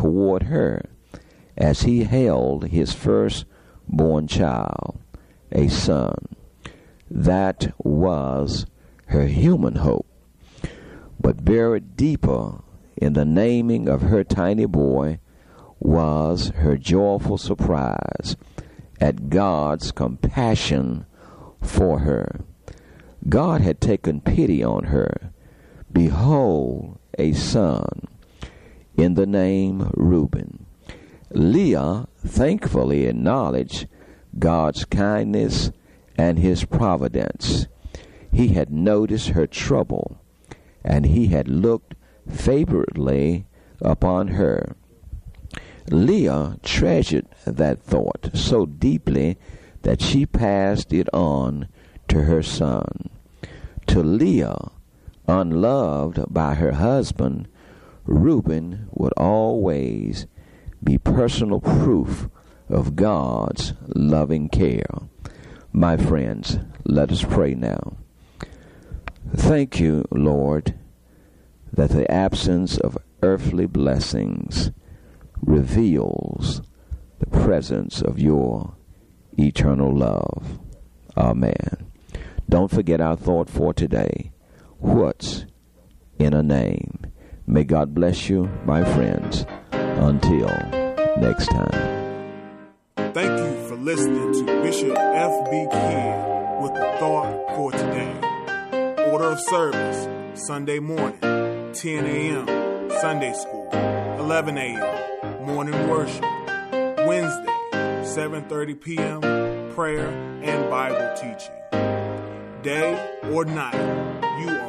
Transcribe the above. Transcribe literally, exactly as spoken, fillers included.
toward her as he held his firstborn child, a son. That was her human hope. But buried deeper in the naming of her tiny boy was her joyful surprise at God's compassion for her. God had taken pity on her. Behold, a son, in the name Reuben. Leah thankfully acknowledged God's kindness and his providence. He had noticed her trouble, and he had looked favorably upon her. Leah treasured that thought so deeply that she passed it on to her son. To Leah, unloved by her husband, Reuben would always be personal proof of God's loving care. My friends, let us pray now. Thank you, Lord, that the absence of earthly blessings reveals the presence of your eternal love. Amen. Don't forget our thought for today. What's in a name? May God bless you, my friends. Until next time. Thank you for listening to Bishop F B. Kidd with the thought for today. Order of service, Sunday morning, ten a.m., Sunday school, eleven a.m., morning worship. Wednesday, seven thirty p.m., prayer and Bible teaching. Day or night, you are